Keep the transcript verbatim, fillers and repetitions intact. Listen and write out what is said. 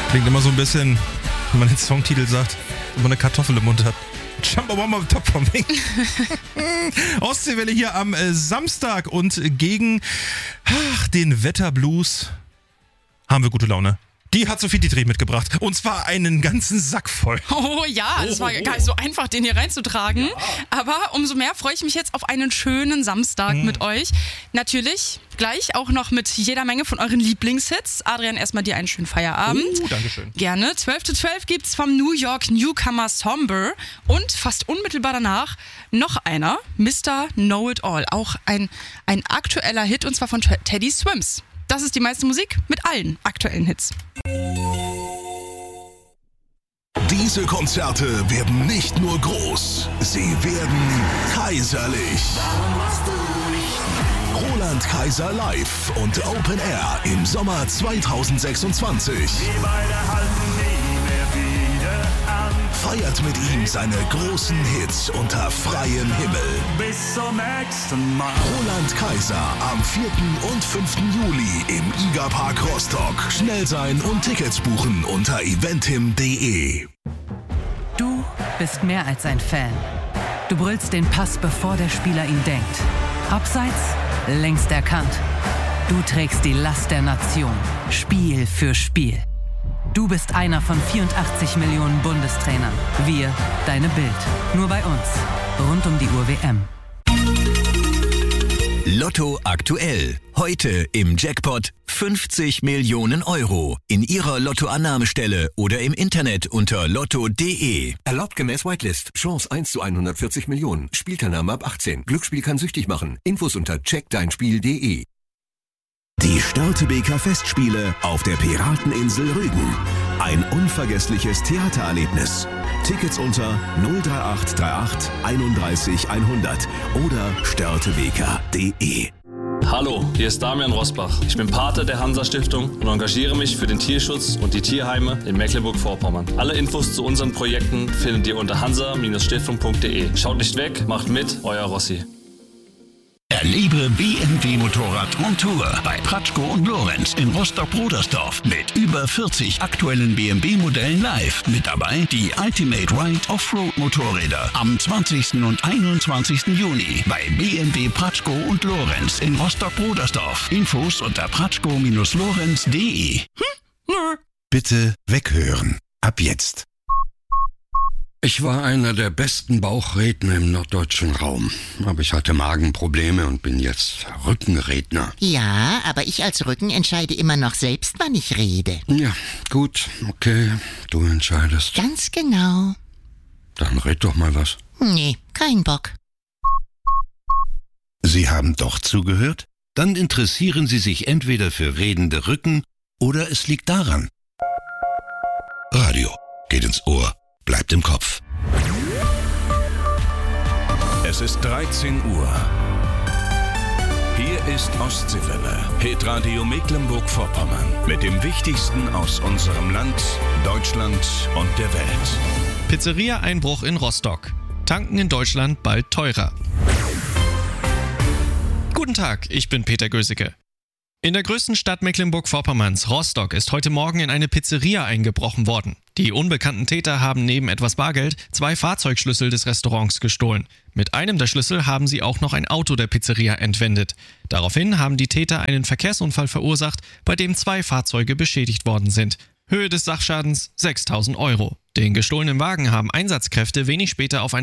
Klingt immer so ein bisschen, wenn man den Songtitel sagt, wenn man eine Kartoffel im Mund hat. Chumbawamba Top vom Wing. Ostseewelle hier am äh, Samstag und gegen ach, den Wetterblues haben wir gute Laune. Die hat Sophie Dietrich mitgebracht. Und zwar einen ganzen Sack voll. Oh ja, es war gar nicht so einfach, den hier reinzutragen. Ja. Aber umso mehr freue ich mich jetzt auf einen schönen Samstag hm. mit euch. Natürlich gleich auch noch mit jeder Menge von euren Lieblingshits. Adrian, erstmal dir einen schönen Feierabend. Uh, Dankeschön. Gerne. zwölf zu zwölf gibt's vom New York Newcomer Somber. Und fast unmittelbar danach noch einer, Mister Know-It-All. Auch ein, ein aktueller Hit, und zwar von Teddy Swims. Das ist die meiste Musik mit allen aktuellen Hits. Diese Konzerte werden nicht nur groß, sie werden kaiserlich. Roland Kaiser live und Open Air im Sommer zweitausendsechsundzwanzig. Feiert mit ihm seine großen Hits unter freiem Himmel. Bis zum nächsten Mal. Roland Kaiser am vierten und fünften Juli im Iga-Park Rostock. Schnell sein und Tickets buchen unter eventim punkt de. Du bist mehr als ein Fan. Du brüllst den Pass, bevor der Spieler ihn denkt. Abseits, längst erkannt. Du trägst die Last der Nation, Spiel für Spiel. Du bist einer von vierundachtzig Millionen Bundestrainern. Wir, deine Bild. Nur bei uns. Rund um die Uhr W M. Lotto aktuell. Heute im Jackpot fünfzig Millionen Euro. In Ihrer Lottoannahmestelle oder im Internet unter lotto punkt de. Erlaubt gemäß Whitelist. Chance eins zu hundertvierzig Millionen. Spielteilnahme ab achtzehn. Glücksspiel kann süchtig machen. Infos unter check dein spiel punkt de. Die Störtebeker Festspiele auf der Pirateninsel Rügen. Ein unvergessliches Theatererlebnis. Tickets unter null drei acht drei acht einunddreißig hundert oder störtebeker punkt de. Hallo, hier ist Damian Rosbach. Ich bin Pate der Hansa-Stiftung und engagiere mich für den Tierschutz und die Tierheime in Mecklenburg-Vorpommern. Alle Infos zu unseren Projekten findet ihr unter hansa Stiftung punkt de. Schaut nicht weg, macht mit, euer Rossi. Erlebe B M W Motorrad on Tour bei Pratschko und Lorenz in Rostock-Brodersdorf mit über vierzig aktuellen B M W-Modellen live. Mit dabei die Ultimate Ride Offroad-Motorräder am zwanzigsten und einundzwanzigsten Juni bei B M W Pratschko und Lorenz in Rostock-Brodersdorf. Infos unter pratschko Lorenz punkt de. Hm? Bitte weghören. Ab jetzt. Ich war einer der besten Bauchredner im norddeutschen Raum. Aber ich hatte Magenprobleme und bin jetzt Rückenredner. Ja, aber ich als Rücken entscheide immer noch selbst, wann ich rede. Ja, gut, okay, du entscheidest. Ganz genau. Dann red doch mal was. Nee, kein Bock. Sie haben doch zugehört? Dann interessieren Sie sich entweder für redende Rücken oder es liegt daran. Radio geht ins Ohr. Bleibt im Kopf. Es ist dreizehn Uhr. Hier ist Ostseewelle, Hitradio Mecklenburg-Vorpommern. Mit dem Wichtigsten aus unserem Land, Deutschland und der Welt. Pizzeria-Einbruch in Rostock. Tanken in Deutschland bald teurer. Guten Tag, ich bin Peter Gösicke. In der größten Stadt Mecklenburg-Vorpommerns, Rostock, ist heute Morgen in eine Pizzeria eingebrochen worden. Die unbekannten Täter haben neben etwas Bargeld zwei Fahrzeugschlüssel des Restaurants gestohlen. Mit einem der Schlüssel haben sie auch noch ein Auto der Pizzeria entwendet. Daraufhin haben die Täter einen Verkehrsunfall verursacht, bei dem zwei Fahrzeuge beschädigt worden sind. Höhe des Sachschadens sechstausend Euro. Den gestohlenen Wagen haben Einsatzkräfte wenig später auf einem